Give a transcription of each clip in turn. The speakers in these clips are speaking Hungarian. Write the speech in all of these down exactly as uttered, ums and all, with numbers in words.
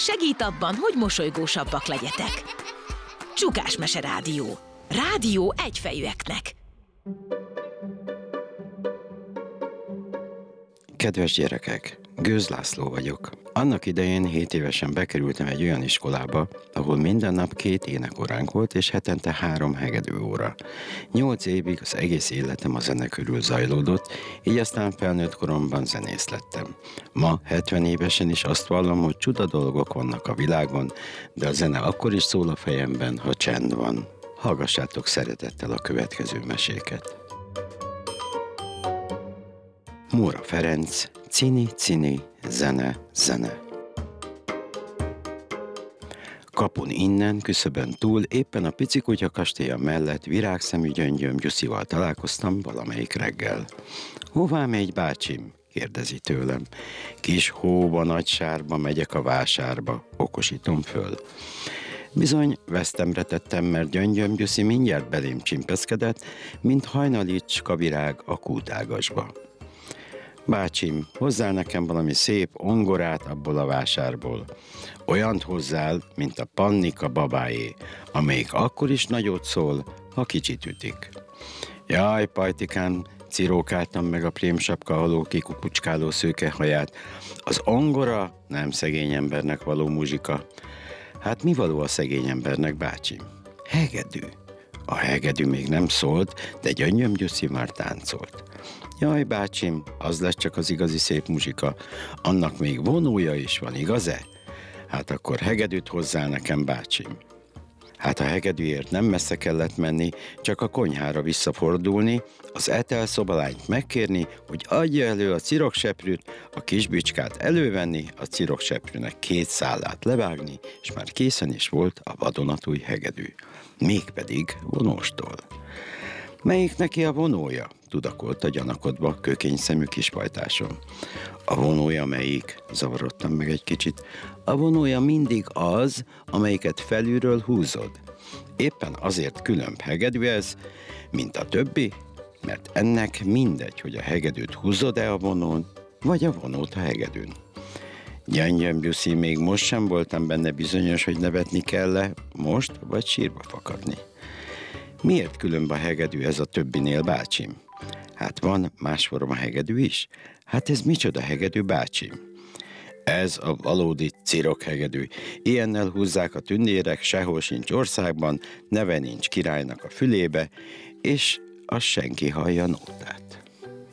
Segít abban, hogy mosolygósabbak legyetek. Csukás Mese Rádió. Rádió egyfejűeknek. Kedves gyerekek, Gőz László vagyok. Annak idején hét évesen bekerültem egy olyan iskolába, ahol minden nap két énekoránk volt, és hetente három hegedű óra. Nyolc évig az egész életem a zene körül zajlódott, így aztán felnőtt koromban zenész lettem. Ma, hetven évesen is azt vallom, hogy csuda dolgok vannak a világon, de a zene akkor is szól a fejemben, ha csend van. Hallgassátok szeretettel a következő meséket. Móra Ferenc, Cini, cini, zene, zene. Kapun innen, küszöbön túl, éppen a Picikutya kastélya mellett virágszemű gyöngyöm Gyuszival találkoztam valamelyik reggel. Hová megy, bácsim? Kérdezi tőlem. Kis hóba, nagy sárba megyek a vásárba, okosítom föl. Bizony, vesztemre tettem, mert gyöngyöm Gyuszi mindjárt belém csimpeszkedett, mint hajnalicska virág a kútágasba. Bácsim, hozzál nekem valami szép ongorát abból a vásárból. Olyant hozzál, mint a Pannika babáé, amelyik akkor is nagyot szól, ha kicsit ütik. Jaj, pajtikám, cirókáltam meg a prémsapka alól kikukucskáló szőke haját. Az ongora nem szegény embernek való muzsika. Hát mi való a szegény embernek, bácsim? Hegedű. A hegedű még nem szólt, de gyöngyöm Gyuszi már táncolt. Jaj, bácsim, az lesz csak az igazi szép muzsika. Annak még vonója is van, igaz-e? Hát akkor hegedűt hozzá nekem, bácsim. Hát a hegedűért nem messze kellett menni, csak a konyhára visszafordulni, az etelszobalányt megkérni, hogy adja elő a cirokseprűt, a kisbicskát elővenni, a cirokseprűnek két szálát levágni, és már készen is volt a vadonatúj hegedű. Mégpedig vonóstól. Melyik neki a vonója? Tudakolta gyanakodva kökényszemű kispajtásom. A vonója melyik? Zavarodtam meg egy kicsit. A vonója mindig az, amelyiket felülről húzod. Éppen azért különb hegedű ez, mint a többi, mert ennek mindegy, hogy a hegedűt húzod-e a vonón, vagy a vonót a hegedűn. Gyöngyöm Gyuszi, még most sem voltam benne bizonyos, hogy nevetni kell-e, most vagy sírba fakadni. Miért különb a hegedű ez a többinél, bácsim? Hát van más forma hegedű is? Hát ez micsoda hegedű, bácsim? Ez a valódi cirokhegedű. Ilyennel húzzák a tündérek, sehol sincs országban, neve nincs királynak a fülébe, és az senki hallja nótát.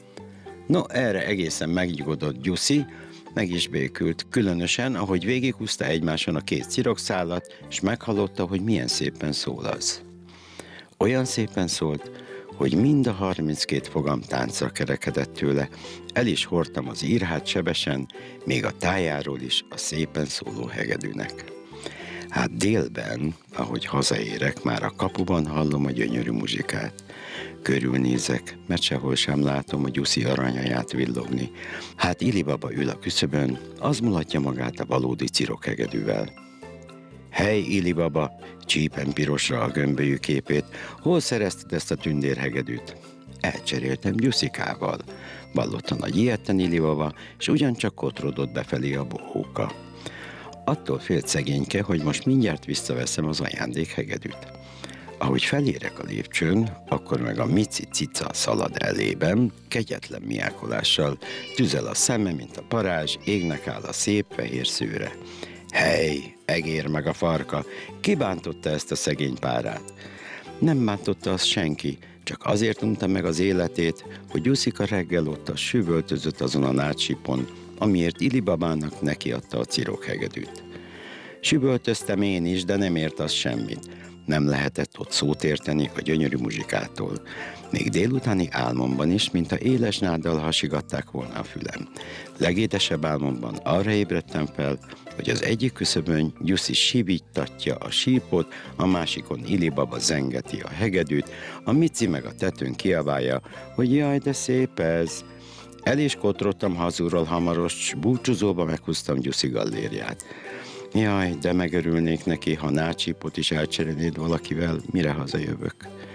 No, erre egészen megnyugodott Gyuszi, meg is békült, különösen, ahogy végighúzta egymáson a két cirokszálat, és meghallotta, hogy milyen szépen szól az. Olyan szépen szólt, hogy mind a harminckét fogam táncra kerekedett tőle, el is hordtam az írhát sebesen, még a tájáról is a szépen szóló hegedűnek. Hát délben, ahogy hazaérek, már a kapuban hallom a gyönyörű muzsikát. Körülnézek, mert sehol sem látom a Gyuszi aranyaját villogni. Hát Ili baba ül a küszöbön, az mulatja magát a valódi cirokhegedűvel. Hely, Ili baba, csípen pirosra a gömbölyű képét, hol szerezted ezt a tündérhegedűt? Elcseréltem Gyuszikával, vallott a nagy ilyetten Ili baba, és ugyancsak kotrodott befelé a bohóka. Attól félt szegényke, hogy most mindjárt visszaveszem az ajándékhegedűt. Ahogy felérek a lépcsőn, akkor meg a Mici cica szalad elében, kegyetlen miákolással, tüzel a szeme, mint a parázs, égnek áll a szép fehér szőre. Hely, egér meg a farka, ki bántotta ezt a szegény párát? Nem bántotta azt senki, csak azért unta meg az életét, hogy Gyuszika reggel ott a süvöltözött azon a nátsipon, amiért Ili babának nekiadta a cirokhegedűt. Süvöltöztem én is, de nem ért az semmit. Nem lehetett ott szót érteni a gyönyörű muzsikától. Még délutáni álmomban is, mint a éles náddal hasigatták volna a fülem. Legédesebb álmomban arra ébredtem fel, hogy az egyik küszöbön Gyuszi sivíttatja a sípot, a másikon Ili baba zengeti a hegedűt, a Mici meg a tetőn kiabálja, hogy jaj, de szép ez. El is kotrodtam hazulról hamaros, s búcsúzóba meghúztam Gyuszi gallériát. Jaj, de megörülnék neki, ha nácsípot is elcserélnéd valakivel, mire hazajövök.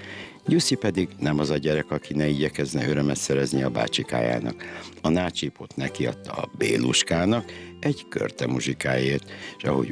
Gyuszi pedig nem az a gyerek, aki ne igyekezne örömet szerezni a bácsikájának. A nácsipot nekiadta a Béluskának egy körte muzsikáért, és ahogy